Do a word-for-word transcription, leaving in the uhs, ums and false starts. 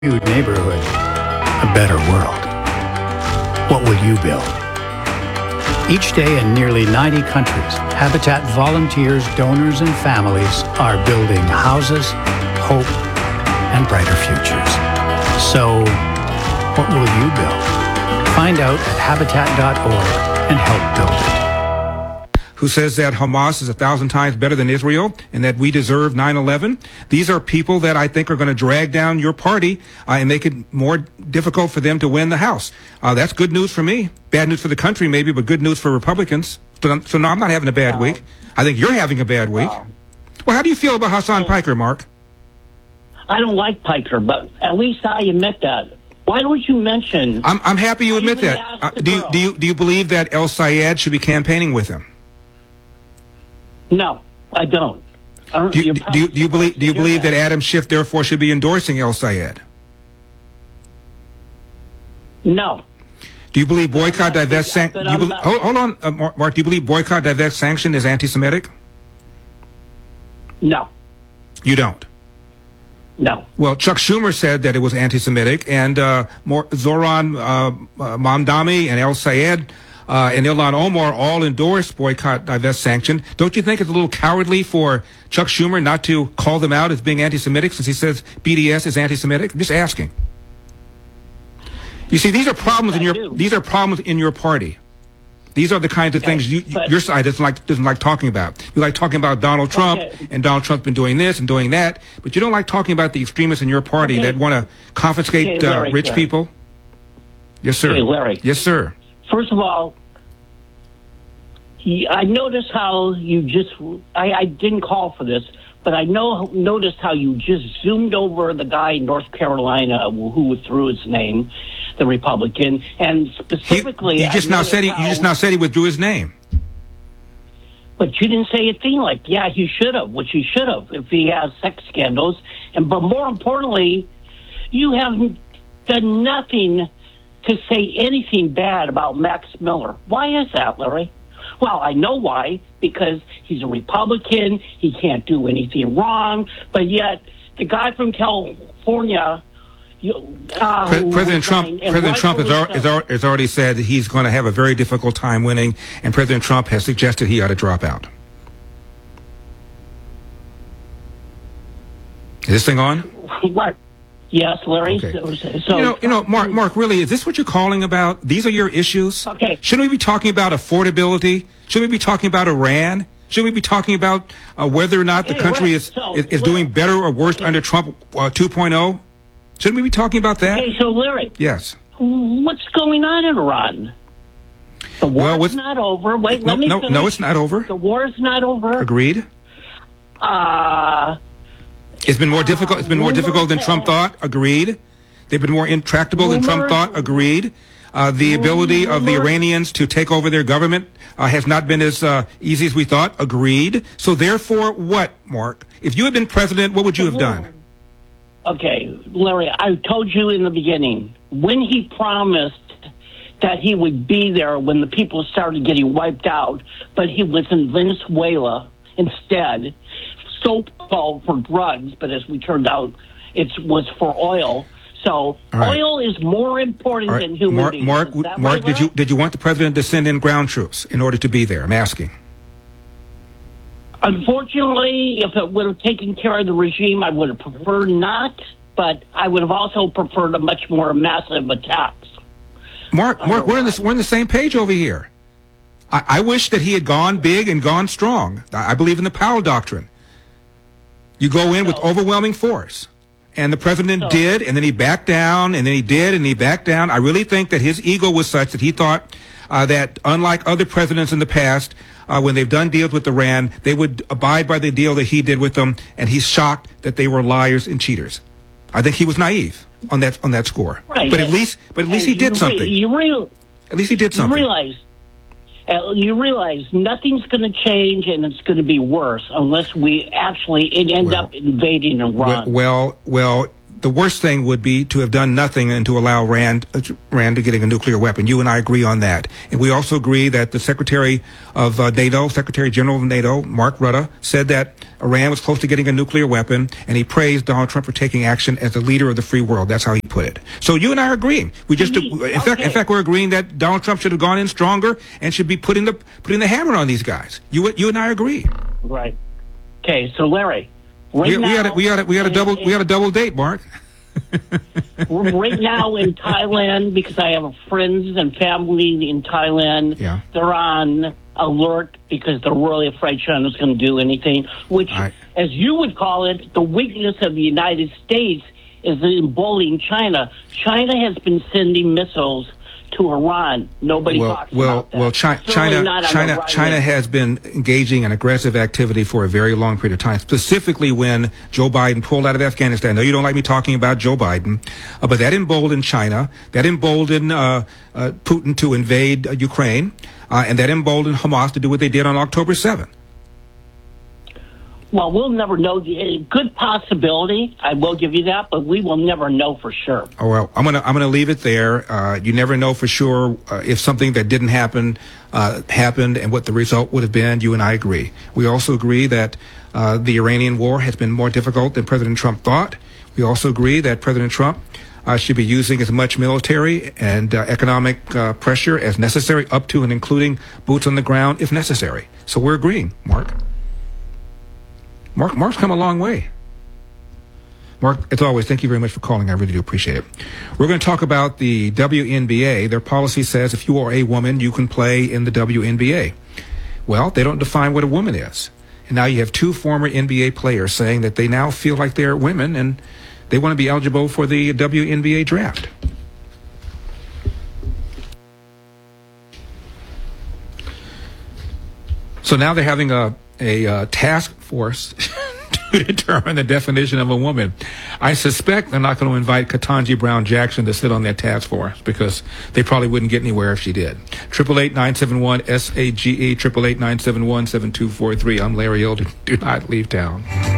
neighborhood, a better world. What will you build? Each day in nearly ninety countries, Habitat volunteers, donors, and families are building houses, hope, and brighter futures. So, what will you build? Find out at habitat dot org and help build it. Who says that Hamas is a thousand times better than Israel and that we deserve nine eleven. These are people that I think are going to drag down your party uh, and make it more difficult for them to win the House. Uh, that's good news for me. Bad news for the country maybe, but good news for Republicans. So, so no, I'm not having a bad No. week. I think you're having a bad week. No. Well, how do you feel about Hassan Piker, Mark? I don't like Piker, but at least I admit that. Why don't you mention? I'm, I'm happy you I admit even that. asked Uh, the do, you, girl. do, you, do you believe that El Sayed should be campaigning with him? No, I don't. I don't Do you, you're do you, do you believe do you probably- believe that Adam Schiff therefore should be endorsing El Sayed? No. Do you believe boycott, divest, sanction? But Do you I'm belie- not- hold, hold on, uh, Mark, Mark. Do you believe boycott, divest, sanction is anti-Semitic? No. You don't. No. Well, Chuck Schumer said that it was anti-Semitic, and uh, more, Zoran uh, uh, Mamdani and El Sayed uh, and Ilhan Omar all endorsed boycott, divest, sanction. Don't you think it's a little cowardly for Chuck Schumer not to call them out as being anti-Semitic since he says B D S is anti-Semitic? I'm just asking. You see, these are problems in I your do. these are problems in your party. These are the kinds of Okay, things you, but- your side doesn't like doesn't like talking about. You like talking about Donald Trump, Okay. and Donald Trump's been doing this and doing that, but you don't like talking about the extremists in your party Okay. that want to confiscate Okay, uh, Larry, rich Larry. people. Yes, sir. Okay, Larry. Yes, sir. First of all, he, I noticed how you just. I, I didn't call for this, but I know noticed how you just zoomed over the guy in North Carolina who, who withdrew his name, the Republican, and He, specifically. you just I now noticed said he you how- just now said he withdrew his name. But you didn't say a thing like, yeah, he should have, which he should have if he has sex scandals. And but more importantly, you haven't done nothing to say anything bad about Max Miller. Why is that, Larry? Well, I know why, because he's a Republican, he can't do anything wrong, but yet the guy from California, you, uh, Pre- who President Trump resigned, and President Trump has, rightfully al- has, so. al- has already said that he's going to have a very difficult time winning, and President Trump has suggested he ought to drop out. Is this thing on? What? Yes, Larry. Okay. So, so you know, you know, Mark, Mark, really, is this what you're calling about? These are your issues? Okay. Shouldn't we be talking about affordability? Shouldn't we be talking about Iran? Shouldn't we be talking about uh, whether or not the Okay, country right. is, So, is, is well, doing better or worse okay. under Trump uh, two point oh? Shouldn't we be talking about that? Okay, so Larry, Yes. what's going on in Iran? The war's Well, what's- not over. Wait, No, let me no, finish. no, it's not over. The war's not over. Agreed. Uh, It's been more difficult. It's been more difficult than Trump thought. Agreed. They've been more intractable than Trump Rumors- thought. Agreed. Uh, the ability of the Rumors- Iranians to take over their government uh, has not been as uh, easy as we thought. Agreed. So therefore, what, Mark? If you had been president, what would you have done? okay, Larry, I told you in the beginning, when he promised that he would be there when the people started getting wiped out, but he was in Venezuela instead, so-called for drugs, but as we turned out, it was for oil. So All right. oil is more important All right. than human Mark, beings. Mark, Is that Mark right, did you Larry? did you want the president to send in ground troops in order to be there? I'm asking. Unfortunately, if it would have taken care of the regime, I would have preferred not, but I would have also preferred a much more massive attack. Mark, Mark, we're in this we're on the same page over here. I, I wish that he had gone big and gone strong. I, I believe in the Powell doctrine. You go in with So- overwhelming force. And the president So- did, and then he backed down, and then he did, and he backed down. I really think that his ego was such that he thought uh, that, unlike other presidents in the past, uh, when they've done deals with Iran, they would abide by the deal that he did with them, and he's shocked that they were liars and cheaters. I think he was naive on that on that score. Right. But at least, but at least he And did you re- something. You, real, At least he did you something. realize, uh, you realize nothing's going to change, and it's going to be worse unless we actually end Well- up invading Well, Iran. well, well, the worst thing would be to have done nothing and to allow Rand, uh, Rand to getting a nuclear weapon. You and I agree on that. And we also agree that the Secretary of uh, NATO, Secretary General of NATO, Mark Rutte, said that Iran was close to getting a nuclear weapon, and he praised Donald Trump for taking action as the leader of the free world. That's how he put it. So you and I are agreeing. We just, in Okay. fact, in fact, we're agreeing that Donald Trump should have gone in stronger and should be putting the putting the hammer on these guys. You, you and I agree. Right. Okay, so Larry, right We, now, we had a, we had a, we had a double we had a double date, Mark. right now in Thailand, because I have friends and family in Thailand, Yeah. they're on alert because they're really afraid China's going to do anything, which, Right. as you would call it, the weakness of the United States is in bullying China. China has been sending missiles to Iran. Nobody Well, talks well, about that. well, Chi- Certainly China, not on the China, right China wing. has been engaging in aggressive activity for a very long period of time. Specifically, when Joe Biden pulled out of Afghanistan. I know you don't like me talking about Joe Biden, uh, but that emboldened China. That emboldened uh, uh, Putin to invade uh, Ukraine, uh, and that emboldened Hamas to do what they did on October seventh. Well, we'll never know. The good possibility, I will give you that, but we will never know for sure. Oh, well, I'm gonna I'm gonna leave it there. Uh, you never know for sure uh, if something that didn't happen uh, happened and what the result would have been. You and I agree. We also agree that uh, the Iranian war has been more difficult than President Trump thought. We also agree that President Trump uh, should be using as much military and uh, economic uh, pressure as necessary, up to and including boots on the ground if necessary. So we're agreeing, Mark. Mark, Mark's come a long way. Mark, as always, thank you very much for calling. I really do appreciate it. We're going to talk about the W N B A. Their policy says if you are a woman, you can play in the W N B A. Well, they don't define what a woman is. And now you have two former N B A players saying that they now feel like they're women and they want to be eligible for the W N B A draft. So now they're having a a uh, task force to determine the definition of a woman. I suspect they're not going to invite Ketanji Brown Jackson to sit on that task force because they probably wouldn't get anywhere if she did. Triple eight nine seven one S A G E triple eight nine seven one seven two four three. I'm Larry Elder. Do not leave town.